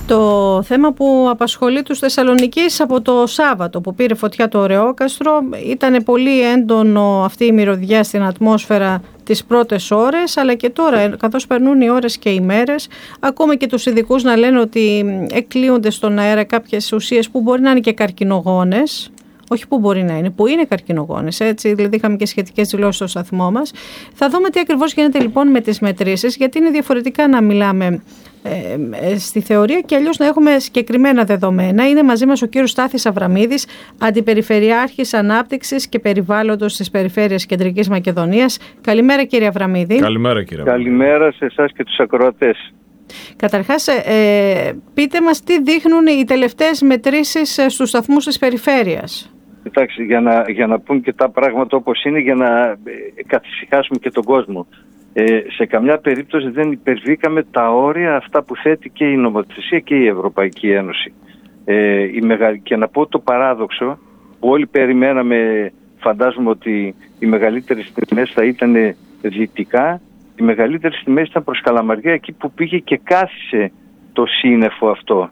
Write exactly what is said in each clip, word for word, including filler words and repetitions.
Το θέμα που απασχολεί τους Θεσσαλονικείς από το Σάββατο που πήρε φωτιά το Ωρεόκαστρο, ήταν πολύ έντονο αυτή η μυρωδιά στην ατμόσφαιρα τις πρώτες ώρες, αλλά και τώρα καθώς περνούν οι ώρες και οι μέρες, ακούμε και τους ειδικούς να λένε ότι εκκλείονται στον αέρα κάποιες ουσίες που μπορεί να είναι και καρκινογόνες. Όχι που μπορεί να είναι, που είναι καρκινογόνες, έτσι, δηλαδή είχαμε και σχετικές δηλώσεις στο σταθμό μας. Θα δούμε τι ακριβώς γίνεται λοιπόν με τις μετρήσεις, γιατί είναι διαφορετικά να μιλάμε ε, ε, στη θεωρία και αλλιώς να έχουμε συγκεκριμένα δεδομένα. Είναι μαζί μας ο κύριος Στάθης Αβραμίδης, Αντιπεριφερειάρχης Ανάπτυξης και Περιβάλλοντος της Περιφέρειας Κεντρικής Μακεδονίας. Καλημέρα κύριε Αβραμίδη. Καλημέρα κύριε Αβραμίδη. Καλημέρα σε εσάς και τους ακροατές. Καταρχάς, ε, πείτε μας τι δείχνουν οι τελευταίες μετρήσεις στους σταθμούς της περιφέρειας. Κοιτάξτε, για να, για να πούμε και τα πράγματα όπως είναι, για να ε, καθησυχάσουμε και τον κόσμο. Ε, σε καμιά περίπτωση δεν υπερβήκαμε τα όρια αυτά που θέτει και η νομοθεσία και η Ευρωπαϊκή Ένωση. Ε, η μεγα... Και να πω το παράδοξο, που όλοι περιμέναμε, φαντάζομαι ότι οι μεγαλύτερες τιμές θα ήταν δυτικά, οι μεγαλύτερες τιμές ήταν προς Καλαμαριά, εκεί που πήγε και κάθισε το σύννεφο αυτό.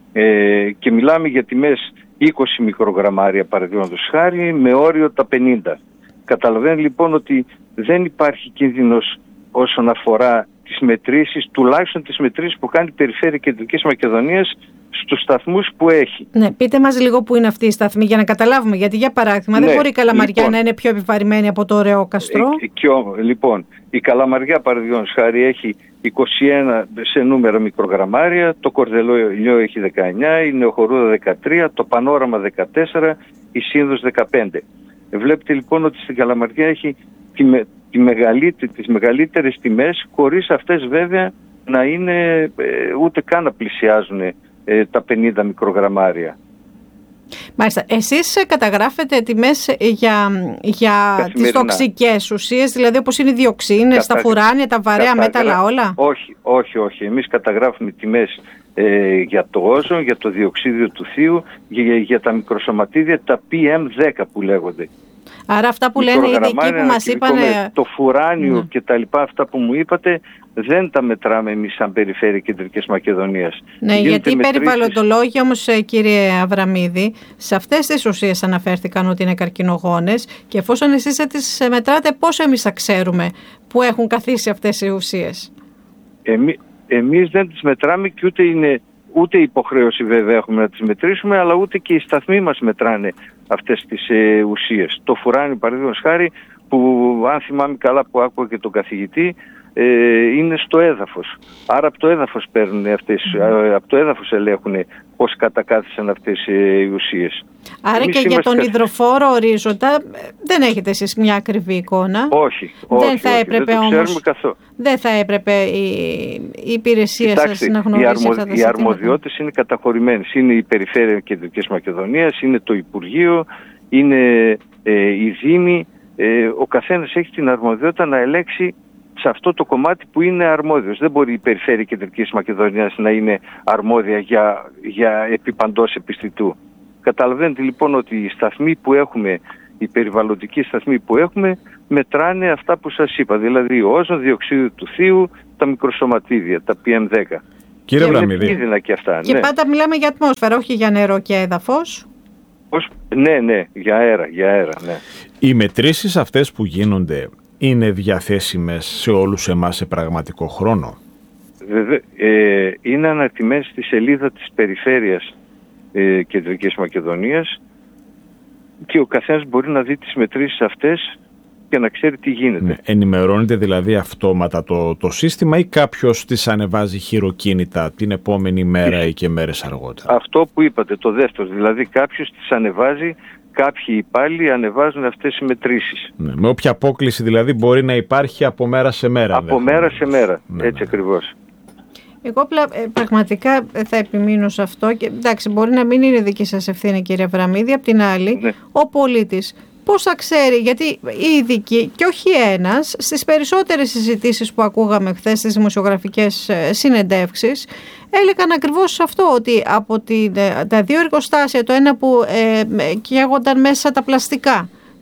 Ε, και μιλάμε για τιμές είκοσι μικρογραμμάρια παραδείγματος χάρη, με όριο τα πενήντα. Καταλαβαίνει λοιπόν ότι δεν υπάρχει κίνδυνος όσον αφορά τις μετρήσεις, τουλάχιστον τις μετρήσεις που κάνει η Περιφέρεια Κεντρικής Μακεδονίας στους σταθμούς που έχει. Ναι, πείτε μας λίγο που είναι αυτή η σταθμή για να καταλάβουμε, γιατί για παράδειγμα ναι, δεν μπορεί η Καλαμαριά λοιπόν, να είναι πιο επιβαρημένη από το Ωρεόκαστρο. Ε, και, λοιπόν, η Καλαμαριά παραδείγματος χάρη έχει είκοσι ένα σε νούμερα μικρογραμμάρια, το Κορδελιό έχει δεκαεννιά, η Νεοχορούδα δεκατρία, το Πανόραμα δεκατέσσερα, η Σύνδος δεκαπέντε. Βλέπετε λοιπόν ότι στην Καλαμαριά έχει τη, τη μεγαλύτερη, τις μεγαλύτερες τιμές, χωρίς αυτές βέβαια να είναι ε, ούτε καν να πλησιάζουν ε, τα πενήντα μικρογραμμάρια. Μάλιστα. Εσείς καταγράφετε τιμές για, για τις τοξικές ουσίες, δηλαδή όπως είναι οι διοξίνες, Κατα... τα φουράνια, τα βαρέα Καταγρα... μέταλλα, όλα? Όχι, όχι, όχι. Εμείς καταγράφουμε τιμές ε, για το όζον, για το διοξίδιο του θείου, για, για τα μικροσωματίδια, τα πι εμ δέκα που λέγονται. Άρα αυτά που λένε οι ειδικοί που μας είπαν... Το φουράνιο ναι. και τα λοιπά, αυτά που μου είπατε, δεν τα μετράμε εμείς σαν Περιφέρεια Κεντρικής Μακεδονίας. Ναι, Γίνεται γιατί οι μετρήσεις... περιβαλλοντολόγοι όμως, κύριε Αβραμίδη, σε αυτές τις ουσίες αναφέρθηκαν ότι είναι καρκινογόνες, και εφόσον εσείς τις μετράτε, πώς εμείς θα ξέρουμε που έχουν καθίσει αυτές οι ουσίες? Εμεί, εμείς δεν τις μετράμε και ούτε είναι... Ούτε υποχρέωση βέβαια έχουμε να τις μετρήσουμε, αλλά ούτε και οι σταθμοί μας μετράνε αυτές τις ε, ουσίες. Το φουράνι παραδείγματος χάρη, που αν θυμάμαι καλά που άκουγα και τον καθηγητή, ε, είναι στο έδαφος. Άρα από το έδαφος παίρνουν αυτές, mm. από το έδαφος ελέγχουν πώς κατακάθισαν αυτές ε, οι ουσίες. Άρα Εμείς και για τον καθ... υδροφόρο ορίζοντα δεν έχετε εσείς μια ακριβή εικόνα? Όχι, όχι, δεν θα όχι, έπρεπε δεν το όμως, ξέρουμε καθόλου. Δεν θα έπρεπε η, η υπηρεσία Κοιτάξτε, σας να γνωρίζει αρμο, αυτά τα οι αρμοδιότητες είναι καταχωρημένες. Είναι η Περιφέρεια Κεντρικής Μακεδονίας, είναι το Υπουργείο, είναι ε, η Δήμη. Ε, ο καθένας έχει την αρμοδιότητα να ελέγξει σε αυτό το κομμάτι που είναι αρμόδιος. Δεν μπορεί η Περιφέρεια Κεντρικής Μακεδονίας να είναι αρμόδια για, για επί παντός επιστητού. Καταλαβαίνετε λοιπόν ότι οι σταθμοί που έχουμε, οι περιβαλλοντικοί σταθμοί που έχουμε, μετράνε αυτά που σας είπα. Δηλαδή όζον, διοξείδιο του θείου, τα μικροσωματίδια, τα πι εμ δέκα. Κύριε Αβραμίδη. Και, αυτά, και ναι. πάντα μιλάμε για ατμόσφαιρα, όχι για νερό και έδαφος. Πώς, ναι, ναι, για αέρα, για αέρα, ναι. Οι μετρήσεις αυτές που γίνονται είναι διαθέσιμες σε όλους εμάς σε πραγματικό χρόνο? Βέβαια, ε, είναι αναρτημένες στη σελίδα της Περιφέρειας ε, Κεντρικής Μακεδονίας και ο καθένας μπορεί να δει τις μετρήσεις αυτές και να ξέρει τι γίνεται. Ναι, ενημερώνεται δηλαδή αυτόματα το, το σύστημα ή κάποιος τις ανεβάζει χειροκίνητα την επόμενη μέρα ή και μέρες αργότερα? Αυτό που είπατε, το δεύτερο, δηλαδή κάποιος τις ανεβάζει, κάποιοι υπάλληλοι ανεβάζουν αυτές οι μετρήσεις. Ναι, με όποια απόκληση δηλαδή μπορεί να υπάρχει από μέρα σε μέρα. Από μέρα σε μέρα, ναι, έτσι ναι. ακριβώς. Εγώ πραγματικά θα επιμείνω σε αυτό και εντάξει, μπορεί να μην είναι δική σας ευθύνη, κύριε Αβραμίδη, απ' την άλλη ναι. ο πολίτης πώς θα ξέρει, γιατί οι ειδικοί και όχι ένας, στις περισσότερες συζητήσεις που ακούγαμε χθες στις δημοσιογραφικές συνεντεύξεις, έλεγαν ακριβώς αυτό, ότι από τη, τα δύο εργοστάσια, το ένα που ε, καίγονταν μέσα τα πλαστικά,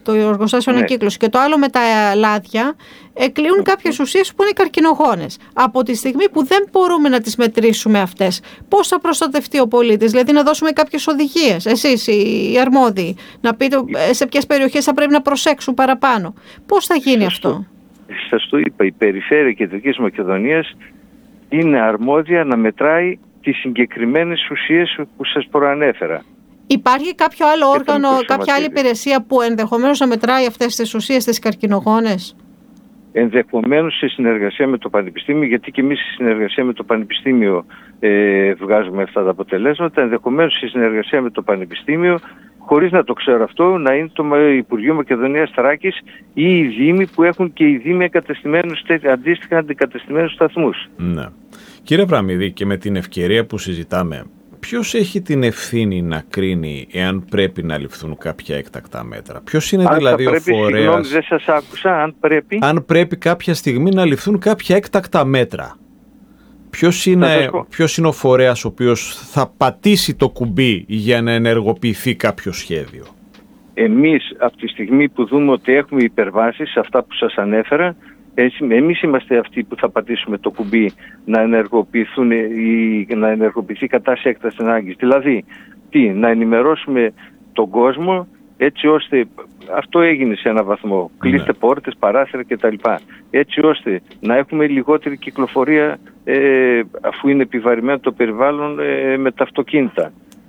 το εργοστάσιο Ναι. ανακύκλωση, και το άλλο με τα λάδια, εκλείουν κάποιες ουσίες που είναι καρκινογόνες. Από τη στιγμή που δεν μπορούμε να τις μετρήσουμε αυτές, πώς θα προστατευτεί ο πολίτης? Δηλαδή να δώσουμε κάποιες οδηγίες, εσείς οι αρμόδιοι, να πείτε σε ποιες περιοχές θα πρέπει να προσέξουν παραπάνω. Πώς θα γίνει Σας αυτό? Το, σας το είπα, η Περιφέρεια Κεντρικής Μακεδονίας είναι αρμόδια να μετράει τις συγκεκριμένες ουσίες που σας προανέφερα. Υπάρχει κάποιο άλλο Και όργανο, το κάποια άλλη σωματίδιο. υπηρεσία που ενδεχομένως να μετράει αυτές τις ουσίες, τις καρκινογόνες? Ενδεχομένως σε συνεργασία με το Πανεπιστήμιο, γιατί και εμείς σε συνεργασία με το Πανεπιστήμιο ε, βγάζουμε αυτά τα αποτελέσματα, ενδεχομένως σε συνεργασία με το Πανεπιστήμιο, χωρίς να το ξέρω αυτό, να είναι το Υπουργείο Μακεδονίας Θράκης ή οι Δήμοι που έχουν και οι Δήμοι εγκατεστημένους, αντίστοιχα αντικατεστημένους σταθμούς. Ναι. Κύριε Βραμίδη, και με την ευκαιρία που συζητάμε, ποιος έχει την ευθύνη να κρίνει εάν πρέπει να ληφθούν κάποια έκτακτα μέτρα? Ποιος είναι αν δηλαδή θα πρέπει, ο φορέας? Συγγνώμη, δεν σας άκουσα, αν πρέπει... Αν πρέπει κάποια στιγμή να ληφθούν κάποια έκτακτα μέτρα, ποιος είναι, ποιος είναι ο φορέας ο οποίος θα πατήσει το κουμπί για να ενεργοποιηθεί κάποιο σχέδιο? Εμείς από τη στιγμή που δούμε ότι έχουμε υπερβάσεις, αυτά που σας ανέφερα, έτσι, εμείς είμαστε αυτοί που θα πατήσουμε το κουμπί να ενεργοποιηθούν ή να ενεργοποιηθεί κατάσταση έκτακτης ανάγκης. Δηλαδή, τι, να ενημερώσουμε τον κόσμο έτσι ώστε, αυτό έγινε σε ένα βαθμό, κλείστε Ναι. πόρτες, παράθυρα κτλ. Έτσι ώστε να έχουμε λιγότερη κυκλοφορία ε, αφού είναι επιβαρημένο το περιβάλλον ε, με τα αυτοκίνητα.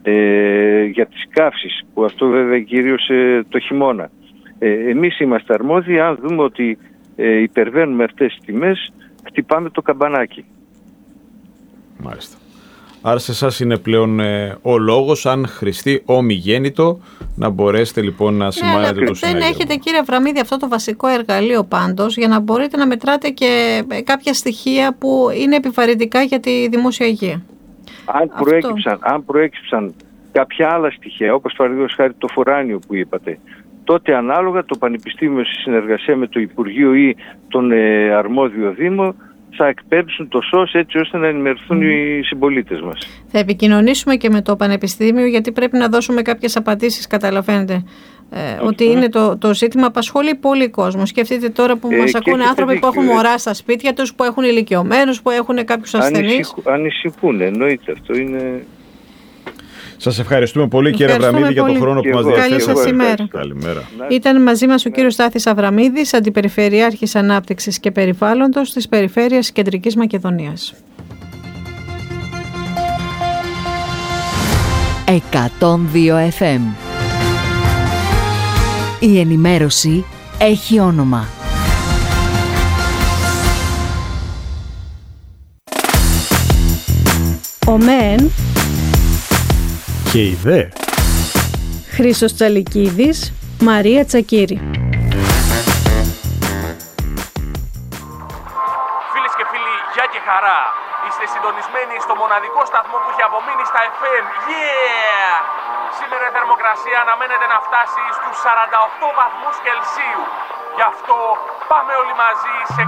Ε, για τις καύσεις, που αυτό βέβαια κυρίως ε, το χειμώνα. Ε, εμείς είμαστε αρμόδιοι, αν δούμε ότι ε, υπερβαίνουμε αυτές τις τιμές, χτυπάμε το καμπανάκι. Μάλιστα. Άρα σε εσάς είναι πλέον ε, ο λόγος, αν χρηστεί ομιγέννητο, να μπορέσετε λοιπόν να σημάνετε ναι, το δεν συνέδριο. έχετε, κύριε Βραμίδη, αυτό το βασικό εργαλείο πάντως για να μπορείτε να μετράτε και κάποια στοιχεία που είναι επιβαρυντικά για τη δημόσια υγεία. Αν προέκυψαν, αν προέκυψαν κάποια άλλα στοιχεία, όπως παραδείγματος χάρη το φοράνιο που είπατε, τότε ανάλογα το Πανεπιστήμιο σε συνεργασία με το Υπουργείο ή τον ε, αρμόδιο Δήμο θα εκπέμψουν το ΣΟΣ έτσι ώστε να ενημερωθούν mm. οι συμπολίτες μας. Θα επικοινωνήσουμε και με το Πανεπιστήμιο, γιατί πρέπει να δώσουμε κάποιες απαντήσεις, καταλαβαίνετε. Ε, ότι είναι το, το ζήτημα, απασχολεί πολύ κόσμο. Σκεφτείτε τώρα που ε, μας ακούνε άνθρωποι δίκιο, που έχουν μωρά στα σπίτια τους, που έχουν ηλικιωμένους, που έχουν κάποιους ασθενείς. Ανησυχούν, ανησυχούν, εννοείται, αυτό είναι... Σας ευχαριστούμε πολύ, κύριε Βραμίδη, για τον χρόνο που μας διαθέσατε. Καλή σας ημέρα. Καλημέρα. Ήταν μαζί μας ο κύριος Στάθης Αβραμίδης, Αντιπεριφερειάρχης Ανάπτυξης και Περιβάλλοντος της Περιφέρειας Κεντρικής Μακεδονίας. εκατόν δύο εφ εμ. Η ενημέρωση έχει όνομα. Ο ΜΕΝ Και η ΔΕ. Χρήστος Τσαλικίδης, Μαρία Τσακύρη. Φίλες και φίλοι, γεια και χαρά. Είστε συντονισμένοι στο μοναδικό σταθμό που έχει απομείνει στα εφ εμ. Yeah! Σήμερα η θερμοκρασία αναμένεται να φτάσει στους σαράντα οκτώ βαθμούς Κελσίου. Γι' αυτό πάμε όλοι μαζί σε